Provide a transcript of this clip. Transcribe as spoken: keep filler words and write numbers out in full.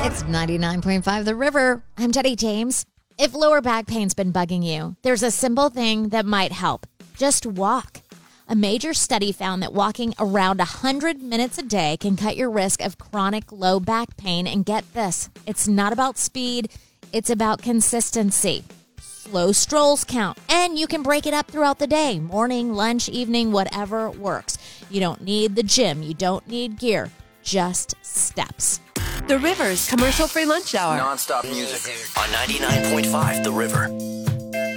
It's ninety-nine point five The River. I'm Teddy James. If lower back pain's been bugging you, there's a simple thing that might help. Just walk. A major study found that walking around one hundred minutes a day can cut your risk of chronic low back pain. And get this, it's not about speed, it's about consistency. Slow strolls count, and you can break it up throughout the day. Morning, lunch, evening, whatever works. You don't need the gym. You don't need gear. Just steps. The River's commercial-free lunch hour. Non-stop music on ninety-nine point five The River.